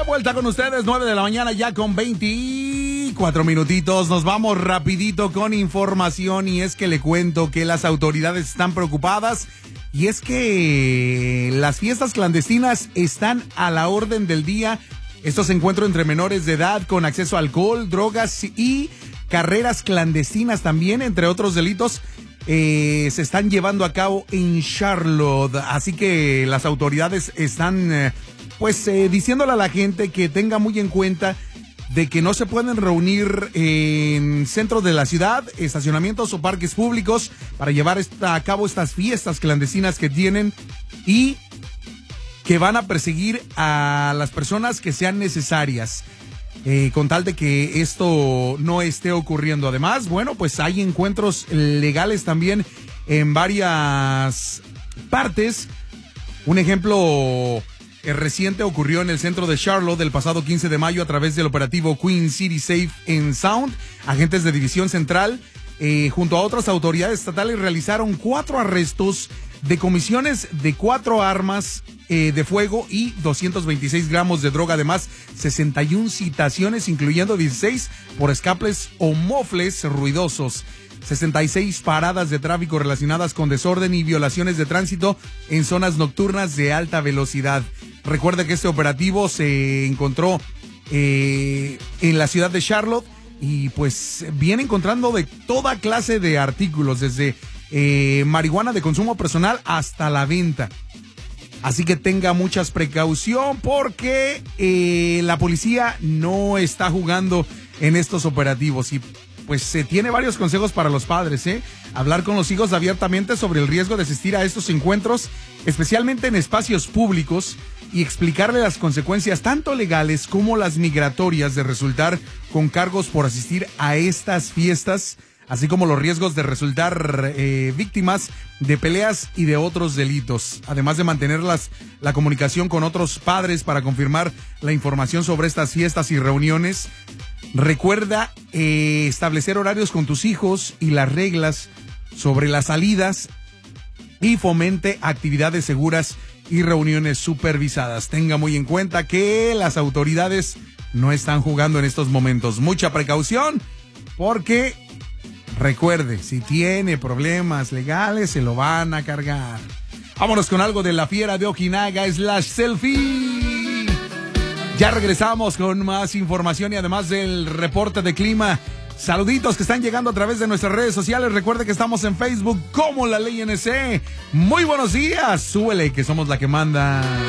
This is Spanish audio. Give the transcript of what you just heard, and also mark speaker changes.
Speaker 1: vuelta con ustedes, 9 de la mañana ya con 24 minutitos. Nos vamos rapidito con información y es que le cuento que las autoridades están preocupadas y es que las fiestas clandestinas están a la orden del día. Estos encuentros entre menores de edad con acceso a alcohol, drogas y carreras clandestinas también, entre otros delitos, se están llevando a cabo en Charlotte. Así que las autoridades están diciéndole a la gente que tenga muy en cuenta de que no se pueden reunir en centros de la ciudad, estacionamientos o parques públicos para llevar a cabo estas fiestas clandestinas que tienen y que van a perseguir a las personas que sean necesarias. Con tal de que esto no esté ocurriendo. Además, bueno, pues hay encuentros legales también en varias partes. Un ejemplo reciente ocurrió en el centro de Charlotte el pasado 15 de mayo a través del operativo Queen City Safe and Sound. Agentes de División Central, junto a otras autoridades estatales, realizaron 4 arrestos, decomisiones de 4 armas de fuego y 226 gramos de droga, además 61 citaciones, incluyendo 16 por escapes o mofles ruidosos, 66 paradas de tráfico relacionadas con desorden y violaciones de tránsito en zonas nocturnas de alta velocidad. Recuerde que este operativo se encontró en la ciudad de Charlotte y pues viene encontrando de toda clase de artículos, desde marihuana de consumo personal hasta la venta. Así que tenga muchas precaución porque la policía no está jugando en estos operativos y pues se tiene varios consejos para los padres, hablar con los hijos abiertamente sobre el riesgo de asistir a estos encuentros, especialmente en espacios públicos, y explicarle las consecuencias tanto legales como las migratorias de resultar con cargos por asistir a estas fiestas, así como los riesgos de resultar víctimas de peleas y de otros delitos, además de mantener la comunicación con otros padres para confirmar la información sobre estas fiestas y reuniones. Recuerda establecer horarios con tus hijos y las reglas sobre las salidas y fomente actividades seguras y reuniones supervisadas. Tenga muy en cuenta que las autoridades no están jugando en estos momentos. Mucha precaución porque... recuerde, si tiene problemas legales, se lo van a cargar. Vámonos con algo de la fiera de Ojinaga /selfie. Ya regresamos con más información y además del reporte de clima. Saluditos que están llegando a través de nuestras redes sociales. Recuerde que estamos en Facebook como La Ley NC. Muy buenos días. Súbele que somos la que manda.